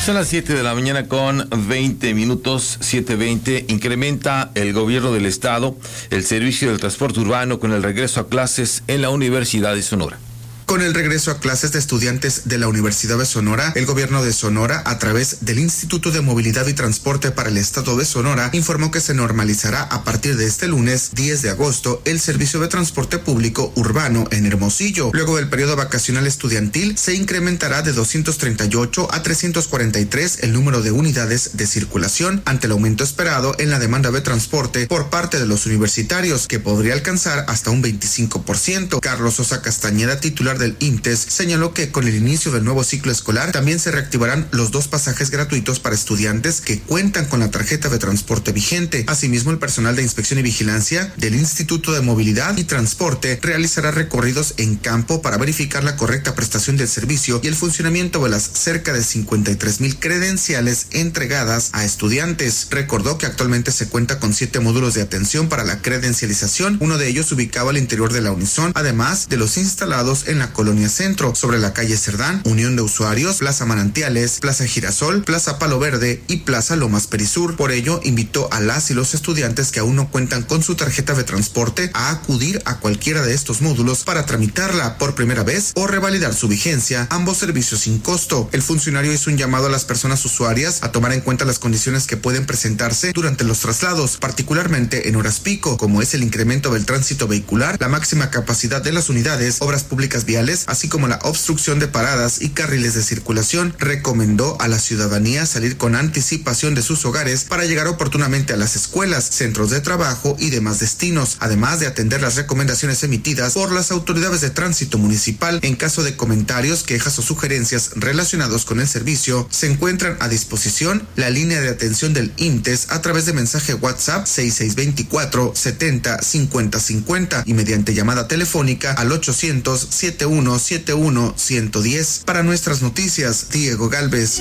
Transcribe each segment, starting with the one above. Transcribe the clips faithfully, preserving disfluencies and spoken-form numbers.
Son las siete de la mañana con veinte minutos, siete veinte. Incrementa el gobierno del estado el servicio del transporte urbano con el regreso a clases en la Universidad de Sonora. Con el regreso a clases de estudiantes de la Universidad de Sonora, el gobierno de Sonora, a través del Instituto de Movilidad y Transporte para el Estado de Sonora, informó que se normalizará a partir de este lunes diez de agosto el servicio de transporte público urbano en Hermosillo. Luego del periodo vacacional estudiantil, se incrementará de doscientos treinta y ocho a trescientos cuarenta y tres el número de unidades de circulación ante el aumento esperado en la demanda de transporte por parte de los universitarios, que podría alcanzar hasta un veinticinco por ciento. Carlos Sosa Castañeda, titular del I N T E S, señaló que con el inicio del nuevo ciclo escolar también se reactivarán los dos pasajes gratuitos para estudiantes que cuentan con la tarjeta de transporte vigente. Asimismo, el personal de inspección y vigilancia del Instituto de Movilidad y Transporte realizará recorridos en campo para verificar la correcta prestación del servicio y el funcionamiento de las cerca de cincuenta y tres mil credenciales entregadas a estudiantes. Recordó que actualmente se cuenta con siete módulos de atención para la credencialización, uno de ellos ubicado al interior de la Unison, además de los instalados en la Colonia Centro, sobre la calle Cerdán, Unión de Usuarios, Plaza Manantiales, Plaza Girasol, Plaza Palo Verde y Plaza Lomas Perisur. Por ello, invitó a las y los estudiantes que aún no cuentan con su tarjeta de transporte a acudir a cualquiera de estos módulos para tramitarla por primera vez o revalidar su vigencia, ambos servicios sin costo. El funcionario hizo un llamado a las personas usuarias a tomar en cuenta las condiciones que pueden presentarse durante los traslados, particularmente en horas pico, como es el incremento del tránsito vehicular, la máxima capacidad de las unidades, obras públicas viales, así como la obstrucción de paradas y carriles de circulación. Recomendó a la ciudadanía salir con anticipación de sus hogares para llegar oportunamente a las escuelas, centros de trabajo y demás destinos, además de atender las recomendaciones emitidas por las autoridades de tránsito municipal. En caso de comentarios, quejas o sugerencias relacionados con el servicio, se encuentran a disposición la línea de atención del I N T E S a través de mensaje WhatsApp seis seis dos cuatro, setenta, cincuenta, cincuenta y mediante llamada telefónica al ochocientos, setenta y uno, setenta y uno, ciento diez. Para nuestras noticias, Diego Galvez.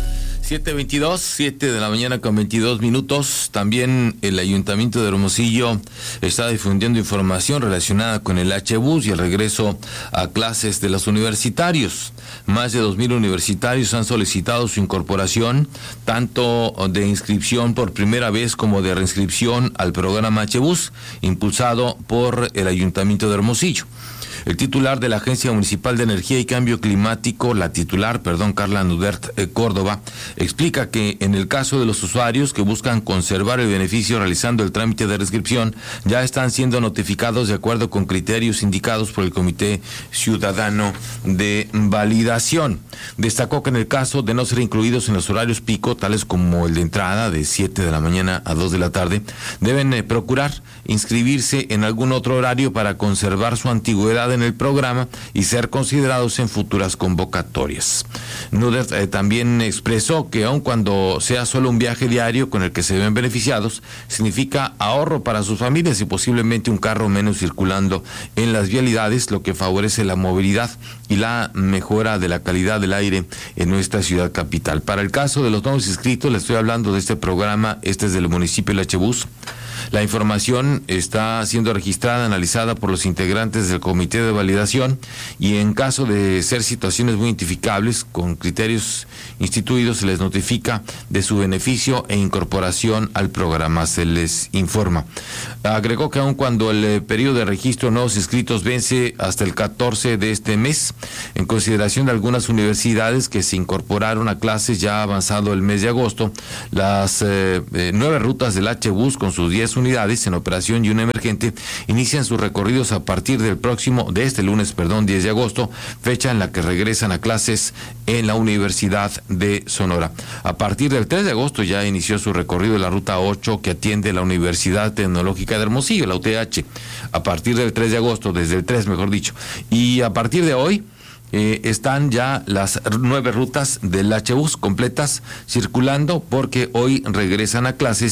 siete veintidós, siete de la mañana con veintidós minutos. También el Ayuntamiento de Hermosillo está difundiendo información relacionada con el H-Bus y el regreso a clases de los universitarios. Más de dos mil universitarios han solicitado su incorporación, tanto de inscripción por primera vez como de reinscripción al programa H-Bus, impulsado por el Ayuntamiento de Hermosillo. El titular de la Agencia Municipal de Energía y Cambio Climático, la titular, perdón, Carla Nudert eh, Córdoba, explica que en el caso de los usuarios que buscan conservar el beneficio realizando el trámite de reinscripción, ya están siendo notificados de acuerdo con criterios indicados por el Comité Ciudadano de Validación. Destacó que en el caso de no ser incluidos en los horarios pico, tales como el de entrada de siete de la mañana a dos de la tarde, deben eh, procurar inscribirse en algún otro horario para conservar su antigüedad en el programa y ser considerados en futuras convocatorias. Nudert eh, también expresó que aun cuando sea solo un viaje diario con el que se ven beneficiados, significa ahorro para sus familias y posiblemente un carro menos circulando en las vialidades, lo que favorece la movilidad y la mejora de la calidad del aire en nuestra ciudad capital. Para el caso de los nuevos inscritos, le estoy hablando de este programa, este es del municipio del H-Bus. La información está siendo registrada, analizada por los integrantes del comité de validación y en caso de ser situaciones muy identificables con criterios instituidos, se les notifica de su beneficio e incorporación al programa, se les informa. Agregó que aun cuando el periodo de registro de nuevos inscritos vence hasta el catorce de este mes, en consideración de algunas universidades que se incorporaron a clases ya avanzado el mes de agosto, las eh, eh, nueve rutas del H-Bus con sus diez unidades en operación y una emergente inician sus recorridos a partir del próximo, de este lunes, perdón, diez de agosto, fecha en la que regresan a clases en la Universidad de Sonora. A partir del tres de agosto ya inició su recorrido de la ruta ocho que atiende la Universidad Tecnológica de Hermosillo, la U T H. A partir del tres de agosto, desde el tres mejor dicho, y a partir de hoy, Eh, están ya las nueve rutas del H-Bus completas circulando porque hoy regresan a clases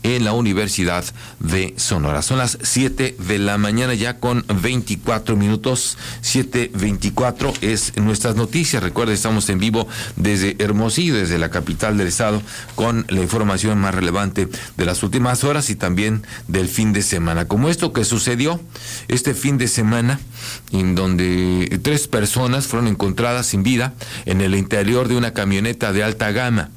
en la Universidad de Sonora. Son las siete de la mañana ya con veinticuatro minutos, siete veinticuatro es nuestras noticias. Recuerda, estamos en vivo desde Hermosillo, desde la capital del estado, con la información más relevante de las últimas horas y también del fin de semana. Como esto que sucedió este fin de semana, en donde tres personas fueron encontradas sin vida en el interior de una camioneta de alta gama.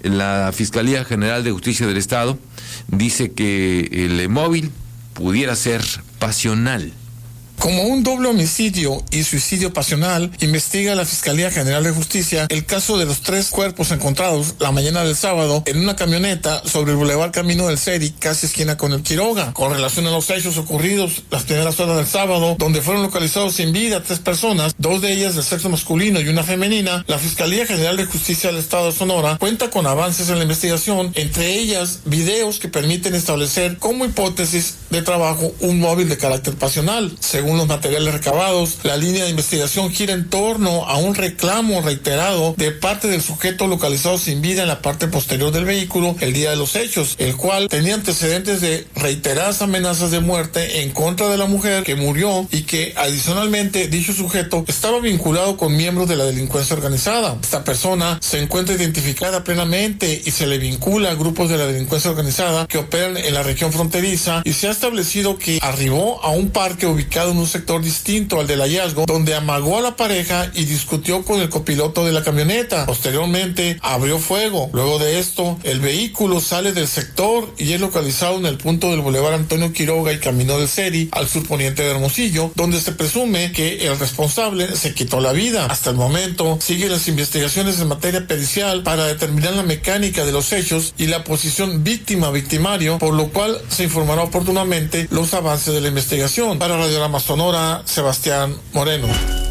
La Fiscalía General de Justicia del Estado dice que el móvil pudiera ser pasional. Como un doble homicidio y suicidio pasional, investiga la Fiscalía General de Justicia el caso de los tres cuerpos encontrados la mañana del sábado en una camioneta sobre el Boulevard Camino del Seri, casi esquina con el Quiroga. Con relación a los hechos ocurridos las primeras horas del sábado, donde fueron localizados sin vida tres personas, dos de ellas del sexo masculino y una femenina, la Fiscalía General de Justicia del Estado de Sonora cuenta con avances en la investigación, entre ellas videos que permiten establecer como hipótesis de trabajo un móvil de carácter pasional. Según Según los materiales recabados, la línea de investigación gira en torno a un reclamo reiterado de parte del sujeto localizado sin vida en la parte posterior del vehículo el día de los hechos, el cual tenía antecedentes de reiteradas amenazas de muerte en contra de la mujer que murió y que adicionalmente dicho sujeto estaba vinculado con miembros de la delincuencia organizada. Esta persona se encuentra identificada plenamente y se le vincula a grupos de la delincuencia organizada que operan en la región fronteriza, y se ha establecido que arribó a un parque ubicado en un sector distinto al del hallazgo, donde amagó a la pareja y discutió con el copiloto de la camioneta. Posteriormente abrió fuego. Luego de esto, el vehículo sale del sector y es localizado en el punto del Boulevard Antonio Quiroga y Camino del Seri, al surponiente de Hermosillo, donde se presume que el responsable se quitó la vida. Hasta el momento siguen las investigaciones en materia pericial para determinar la mecánica de los hechos y la posición víctima-victimario, por lo cual se informará oportunamente los avances de la investigación. Para Radiorama Sonora, Sebastián Moreno.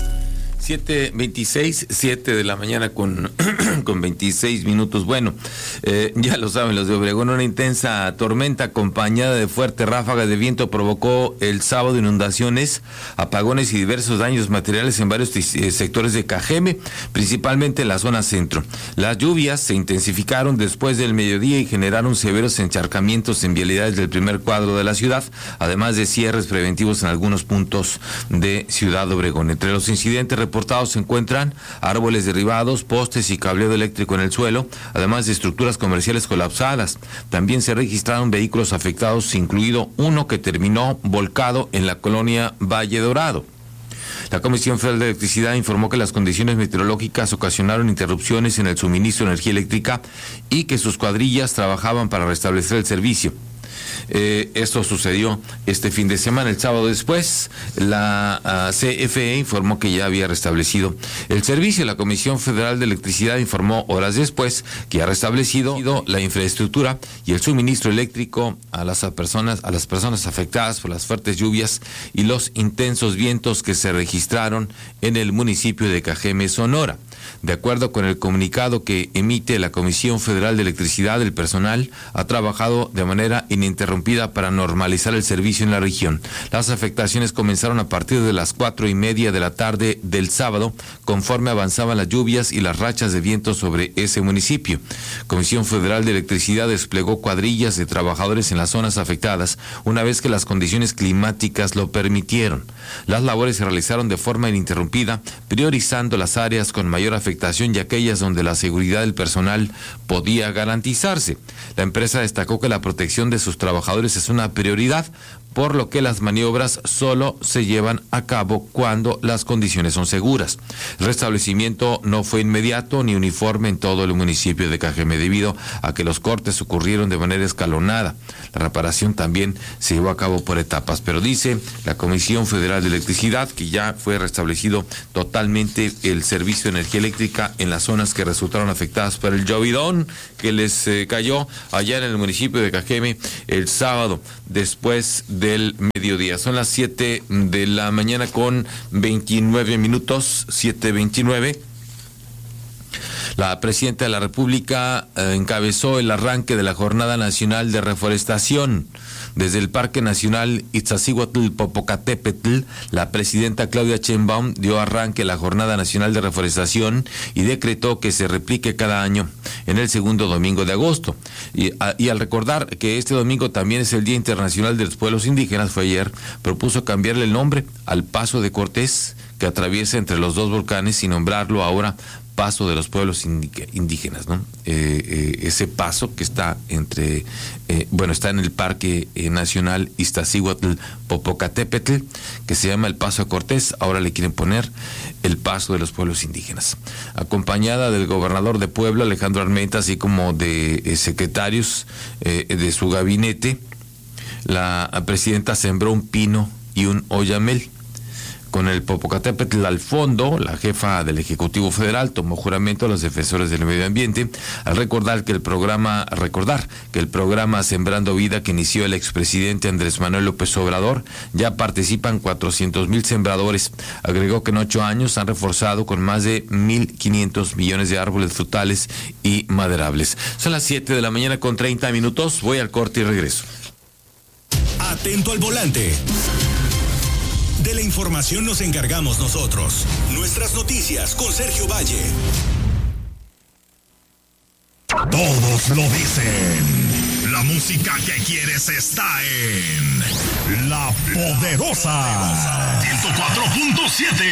siete veintiséis, siete de la mañana con, con veintiséis minutos. Bueno, eh, ya lo saben los de Obregón, una intensa tormenta acompañada de fuertes ráfagas de viento provocó el sábado inundaciones, apagones y diversos daños materiales en varios eh, sectores de Cajeme, principalmente en la zona centro. Las lluvias se intensificaron después del mediodía y generaron severos encharcamientos en vialidades del primer cuadro de la ciudad, además de cierres preventivos en algunos puntos de Ciudad Obregón. Entre los incidentes reportados se encuentran árboles derribados, postes y cableado eléctrico en el suelo, además de estructuras comerciales colapsadas. También se registraron vehículos afectados, incluido uno que terminó volcado en la colonia Valle Dorado. La Comisión Federal de Electricidad informó que las condiciones meteorológicas ocasionaron interrupciones en el suministro de energía eléctrica y que sus cuadrillas trabajaban para restablecer el servicio. Eh, esto sucedió este fin de semana. El sábado después, la uh, C F E informó que ya había restablecido el servicio. La Comisión Federal de Electricidad informó horas después que ha restablecido la infraestructura y el suministro eléctrico a las personas, a las personas afectadas por las fuertes lluvias y los intensos vientos que se registraron en el municipio de Cajeme, Sonora. De acuerdo con el comunicado que emite la Comisión Federal de Electricidad, el personal ha trabajado de manera ininterrumpida para normalizar el servicio en la región. Las afectaciones comenzaron a partir de las cuatro y media de la tarde del sábado, conforme avanzaban las lluvias y las rachas de viento sobre ese municipio. Comisión Federal de Electricidad desplegó cuadrillas de trabajadores en las zonas afectadas una vez que las condiciones climáticas lo permitieron. Las labores se realizaron de forma ininterrumpida, priorizando las áreas con mayor afectación y aquellas donde la seguridad del personal podía garantizarse. La empresa destacó que la protección de sus trabajadores es una prioridad, por lo que las maniobras solo se llevan a cabo cuando las condiciones son seguras. El restablecimiento no fue inmediato ni uniforme en todo el municipio de Cajeme, debido a que los cortes ocurrieron de manera escalonada. La reparación también se llevó a cabo por etapas, pero dice la Comisión Federal de Electricidad que ya fue restablecido totalmente el servicio de energía eléctrica en las zonas que resultaron afectadas por el llovidón que les eh, cayó allá en el municipio de Cajeme el sábado después del mediodía. Son las siete de la mañana con veintinueve minutos, siete veintinueve. La presidenta de la República eh, encabezó el arranque de la Jornada Nacional de Reforestación. Desde el Parque Nacional Iztaccíhuatl-Popocatépetl, la presidenta Claudia Sheinbaum dio arranque a la Jornada Nacional de Reforestación y decretó que se replique cada año en el segundo domingo de agosto. Y, a, y al recordar que este domingo también es el Día Internacional de los Pueblos Indígenas, fue ayer, propuso cambiarle el nombre al Paso de Cortés, que atraviesa entre los dos volcanes, y nombrarlo ahora Paso de los Pueblos Indígenas, ¿no? Eh, eh, ese paso que está entre, eh, bueno, está en el Parque eh, Nacional Iztaccíhuatl-Popocatépetl, que se llama el Paso de Cortés, ahora le quieren poner el Paso de los Pueblos Indígenas. Acompañada del gobernador de Puebla, Alejandro Armenta, así como de eh, secretarios eh, de su gabinete, la presidenta sembró un pino y un oyamel. Con el Popocatépetl al fondo, la jefa del Ejecutivo Federal tomó juramento a los defensores del medio ambiente al recordar que el programa, recordar que el programa Sembrando Vida que inició el expresidente Andrés Manuel López Obrador, ya participan cuatrocientos mil sembradores. Agregó que en ocho años han reforzado con más de mil quinientos millones de árboles frutales y maderables. Son las siete de la mañana con treinta minutos. Voy al corte y regreso. Atento al volante. De la información nos encargamos nosotros. Nuestras noticias con Sergio Valle. Todos lo dicen. La música que quieres está en La Poderosa ciento cuatro punto siete.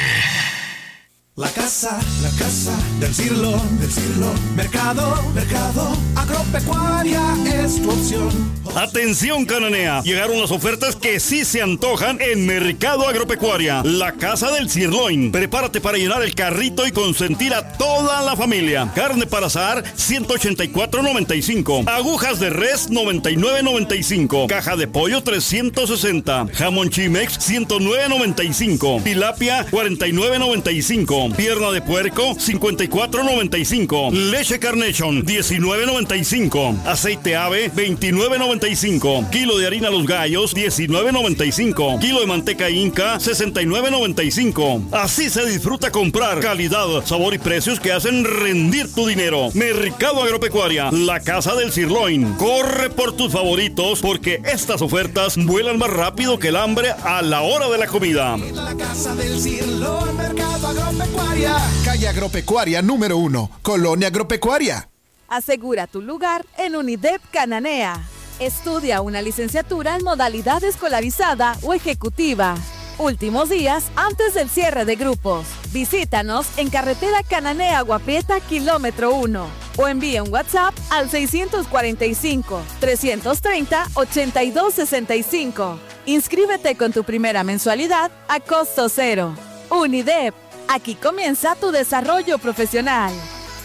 La casa, la casa del siglo, del siglo. Mercado, mercado, agropecuaria es tu opción. Atención, Cananea, llegaron las ofertas que sí se antojan en Mercado Agropecuaria, la casa del sirloin. Prepárate para llenar el carrito y consentir a toda la familia. Carne para asar, ciento ochenta y cuatro noventa y cinco. Agujas de res, noventa y nueve noventa y cinco. Caja de pollo, trescientos sesenta. Jamón Chimex, ciento nueve noventa y cinco. Tilapia, cuarenta y nueve noventa y cinco. Pierna de puerco, cincuenta y cuatro noventa y cinco. Leche Carnation, diecinueve noventa y cinco. Aceite ave, veintinueve noventa y cinco. Kilo de harina Los Gallos, diecinueve noventa y cinco. Kilo de manteca Inca, sesenta y nueve noventa y cinco. Así se disfruta comprar. Calidad, sabor y precios que hacen rendir tu dinero. Mercado Agropecuaria, la casa del sirloin. Corre por tus favoritos porque estas ofertas vuelan más rápido que el hambre a la hora de la comida. La casa del sirloin, Mercado Agropecuaria. Calle Agropecuaria número uno, Colonia Agropecuaria. Asegura tu lugar en UNIDEP Cananea. Estudia una licenciatura en modalidad escolarizada o ejecutiva. Últimos días antes del cierre de grupos. Visítanos en carretera Cananea Agua Prieta, kilómetro uno. O envía un WhatsApp al seiscientos cuarenta y cinco, trescientos treinta, ochenta y dos sesenta y cinco. Inscríbete con tu primera mensualidad a costo cero. UNIDEP. Aquí comienza tu desarrollo profesional.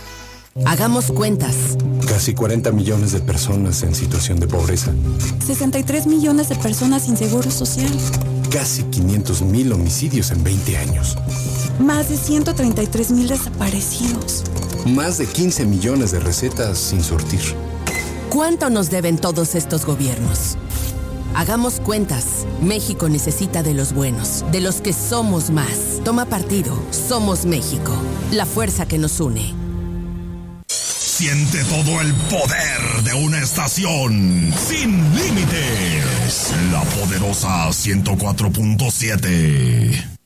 Hagamos cuentas. Casi cuarenta millones de personas en situación de pobreza. sesenta y tres millones de personas sin seguro social. Casi quinientos mil homicidios en veinte años. Más de ciento treinta y tres mil desaparecidos. Más de quince millones de recetas sin surtir. ¿Cuánto nos deben todos estos gobiernos? Hagamos cuentas. México necesita de los buenos, de los que somos más. Toma partido. Somos México. La fuerza que nos une. Siente todo el poder de una estación sin límites. La Poderosa ciento cuatro punto siete.